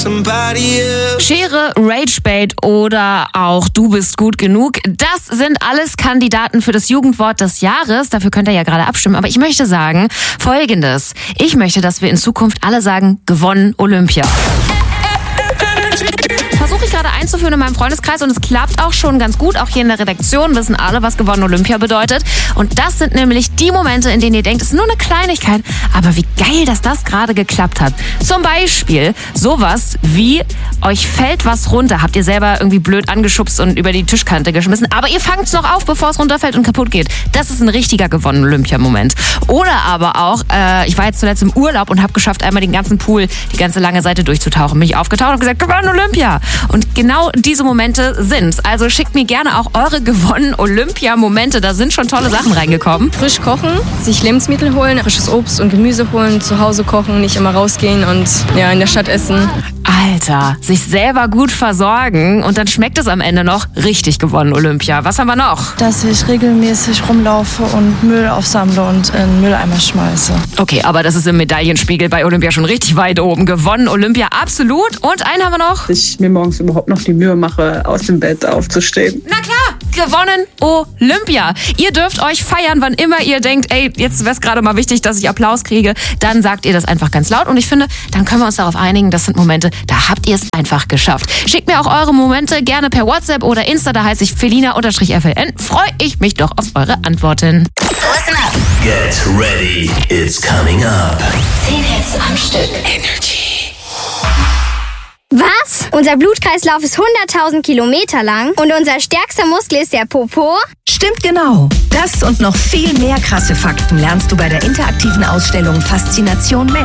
Schere, Ragebait oder auch Du bist gut genug. Das sind alles Kandidaten für das Jugendwort des Jahres. Dafür könnt ihr ja gerade abstimmen. Aber ich möchte sagen Folgendes. Ich möchte, dass wir in Zukunft alle sagen, gewonnen Olympia. Versuche ich gerade einzuführen in meinem Freundeskreis und es klappt auch schon ganz gut. Auch hier in der Redaktion wissen alle, was gewonnen Olympia bedeutet. Und das sind nämlich die Momente, in denen ihr denkt, es ist nur eine Kleinigkeit, aber wie geil, dass das gerade geklappt hat. Zum Beispiel sowas wie, euch fällt was runter, habt ihr selber irgendwie blöd angeschubst und über die Tischkante geschmissen, aber ihr fangt es noch auf, bevor es runterfällt und kaputt geht. Das ist ein richtiger gewonnen Olympia-Moment. Oder aber auch, ich war jetzt zuletzt im Urlaub und habe geschafft, einmal den ganzen Pool, die ganze lange Seite durchzutauchen. Bin ich aufgetaucht und gesagt, gewonnen Olympia. Und genau diese Momente sind's. Also schickt mir gerne auch eure gewonnenen Olympia-Momente. Da sind schon tolle Sachen reingekommen. Frisch kochen, sich Lebensmittel holen, frisches Obst und Gemüse holen, zu Hause kochen, nicht immer rausgehen und in der Stadt essen. Alter, sich selber gut versorgen und dann schmeckt es am Ende noch richtig gewonnen Olympia. Was haben wir noch? Dass ich regelmäßig rumlaufe und Müll aufsammle und in den Mülleimer schmeiße. Okay, aber das ist im Medaillenspiegel bei Olympia schon richtig weit oben. Gewonnen Olympia, absolut. Und einen haben wir noch. Ich mir morgens überhaupt noch die Mühe mache, aus dem Bett aufzustehen. Na klar, gewonnen Olympia. Ihr dürft euch feiern, wann immer ihr denkt, ey, jetzt wäre es gerade mal wichtig, dass ich Applaus kriege. Dann sagt ihr das einfach ganz laut. Und ich finde, dann können wir uns darauf einigen, das sind Momente, da habt ihr es einfach geschafft. Schickt mir auch eure Momente gerne per WhatsApp oder Insta, da heiße ich Felina_FLN. Freue ich mich doch auf eure Antworten. Listen up. Get ready, it's coming up. 10 Hits am Stück. Energy. Was? Unser Blutkreislauf ist 100.000 Kilometer lang und unser stärkster Muskel ist der Popo? Stimmt genau. Das und noch viel mehr krasse Fakten lernst du bei der interaktiven Ausstellung Faszination Mensch.